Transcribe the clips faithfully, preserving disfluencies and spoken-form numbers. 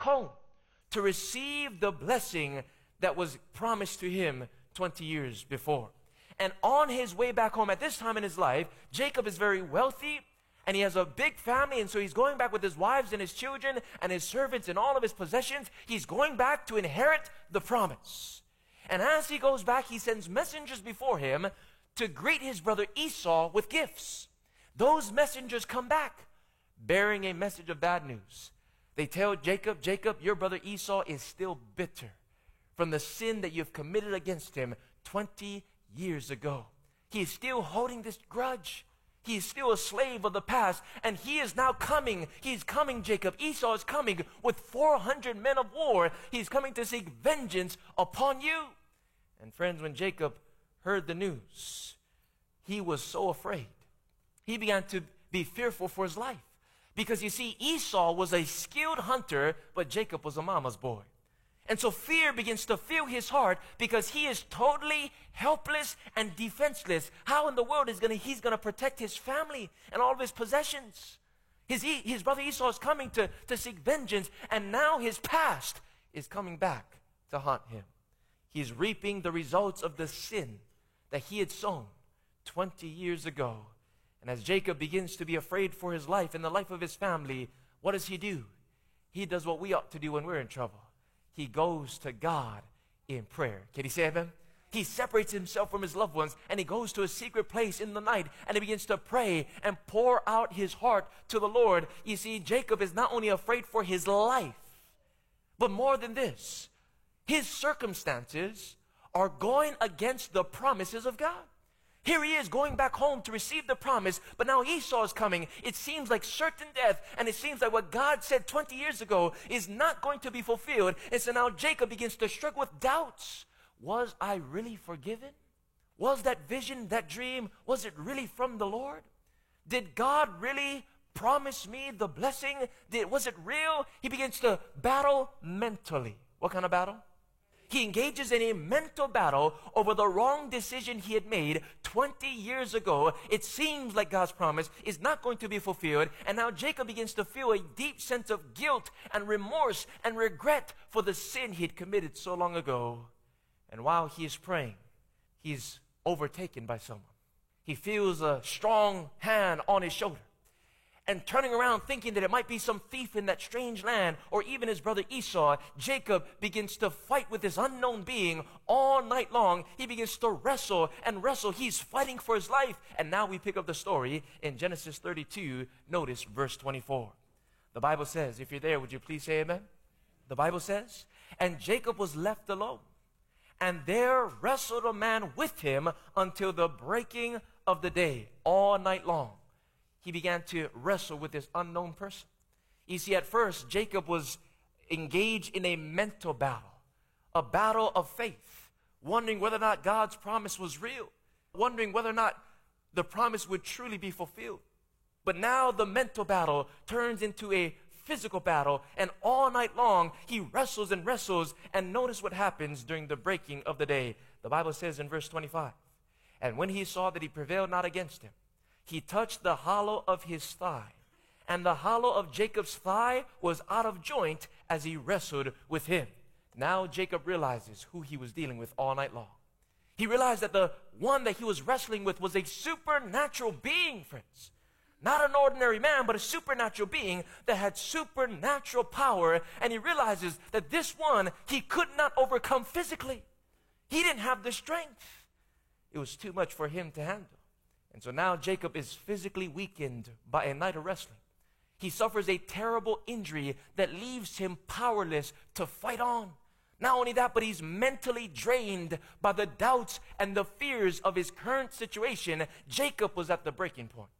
home to receive the blessing that was promised to him twenty years before. And on his way back home, at this time in his life, Jacob is very wealthy and he has a big family, and so he's going back with his wives and his children and his servants and all of his possessions. He's going back to inherit the promise. And as he goes back, he sends messengers before him to greet his brother Esau with gifts. Those messengers come back bearing a message of bad news. They tell Jacob, Jacob, your brother Esau is still bitter from the sin that you've committed against him twenty years ago. He is still holding this grudge. He is still a slave of the past, and he is now coming. He's coming, Jacob. Esau is coming with four hundred men of war. He's coming to seek vengeance upon you. And friends, when Jacob heard the news, he was so afraid. He began to be fearful for his life. Because you see, Esau was a skilled hunter, but Jacob was a mama's boy. And so fear begins to fill his heart because he is totally helpless and defenseless. How in the world is gonna, he's going to protect his family and all of his possessions? His, his brother Esau is coming to, to seek vengeance, and now his past is coming back to haunt him. He's reaping the results of the sin that he had sown twenty years ago. And as Jacob begins to be afraid for his life and the life of his family, what does he do? He does what we ought to do when we're in trouble. He goes to God in prayer. Can he say amen? He separates himself from his loved ones and he goes to a secret place in the night and he begins to pray and pour out his heart to the Lord. You see, Jacob is not only afraid for his life, but more than this, his circumstances are going against the promises of God. Here he is going back home to receive the promise, but now Esau is coming. It seems like certain death, and it seems like what God said twenty years ago is not going to be fulfilled. And so now Jacob begins to struggle with doubts. Was I really forgiven? Was that vision, that dream, was it really from the Lord? Did God really promise me the blessing? Did, was it real? He begins to battle mentally. What kind of battle? He engages in a mental battle over the wrong decision he had made twenty years ago. It seems like God's promise is not going to be fulfilled. And now Jacob begins to feel a deep sense of guilt and remorse and regret for the sin he had committed so long ago. And while he is praying, he's overtaken by someone. He feels a strong hand on his shoulder. And turning around thinking that it might be some thief in that strange land or even his brother Esau, Jacob begins to fight with this unknown being all night long. He begins to wrestle and wrestle. He's fighting for his life. And now we pick up the story in Genesis thirty-two. Notice verse twenty-four. The Bible says, if you're there, would you please say amen? The Bible says, and Jacob was left alone, and there wrestled a man with him until the breaking of the day, all night long. He began to wrestle with this unknown person. You see, at first, Jacob was engaged in a mental battle, a battle of faith, wondering whether or not God's promise was real, wondering whether or not the promise would truly be fulfilled. But now the mental battle turns into a physical battle, and all night long, he wrestles and wrestles, and notice what happens during the breaking of the day. The Bible says in verse twenty-five, and when he saw that he prevailed not against him, he touched the hollow of his thigh, and the hollow of Jacob's thigh was out of joint as he wrestled with him. Now Jacob realizes who he was dealing with all night long. He realized that the one that he was wrestling with was a supernatural being, friends. Not an ordinary man, but a supernatural being that had supernatural power. And he realizes that this one he could not overcome physically. He didn't have the strength. It was too much for him to handle. And so now Jacob is physically weakened by a night of wrestling. He suffers a terrible injury that leaves him powerless to fight on. Not only that, but he's mentally drained by the doubts and the fears of his current situation. Jacob was at the breaking point.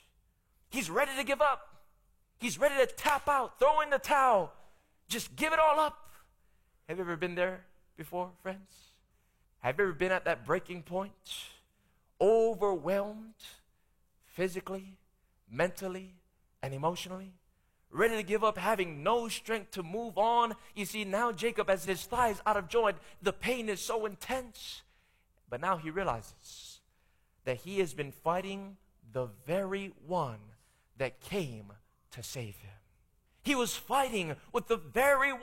He's ready to give up. He's ready to tap out, throw in the towel, just give it all up. Have you ever been there before, friends? Have you ever been at that breaking point? Overwhelmed physically, mentally, and emotionally, ready to give up, having no strength to move on. You see, now Jacob, as his thighs out of joint, the pain is so intense. But now he realizes that he has been fighting the very one that came to save him. He was fighting with the very